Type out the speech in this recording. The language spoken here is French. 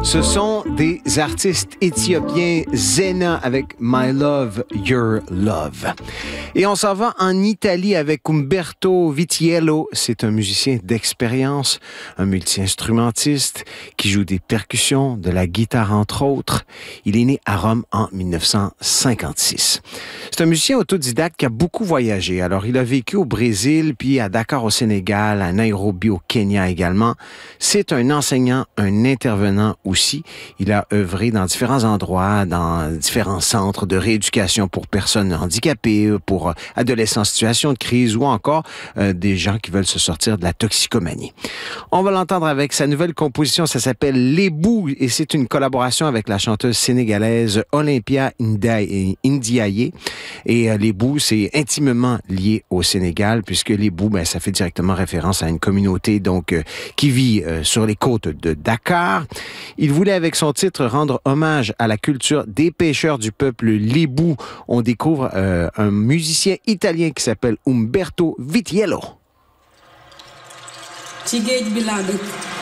Ce sont des artistes éthiopiens Zena avec My Love, Your Love. Et on s'en va en Italie avec Umberto Vitiello. C'est un musicien d'expérience, un multi-instrumentiste qui joue des percussions, de la guitare entre autres. Il est né à Rome en 1956. C'est un musicien autodidacte qui a beaucoup voyagé. Alors, il a vécu au Brésil, puis à Dakar au Sénégal, à Nairobi au Kenya également. C'est un enseignant, un intervenant aussi. Il a œuvré dans différents endroits, dans différents centres de rééducation pour personnes handicapées, pour adolescents en situation de crise ou encore des gens qui veulent se sortir de la toxicomanie. On va l'entendre avec sa nouvelle composition, ça s'appelle Les Bous et c'est une collaboration avec la chanteuse sénégalaise Olympia Ndiaye. Et Les Bous, c'est intimement lié au Sénégal puisque Les Bous, ça fait directement référence à une communauté donc qui vit sur les côtes de Dakar. Il voulait avec son titre rendre hommage à la culture des pêcheurs du peuple Lébou. On découvre un musicien italien qui s'appelle Umberto Vitiello. Ci géej bi laa dëkk